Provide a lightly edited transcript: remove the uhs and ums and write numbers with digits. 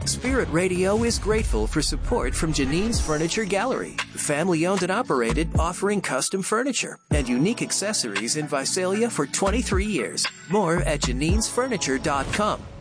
Spirit Radio is grateful for support from Janine's Furniture Gallery, family owned and operated, offering custom furniture and unique accessories in Visalia for 23 years. More at janinesfurniture.com.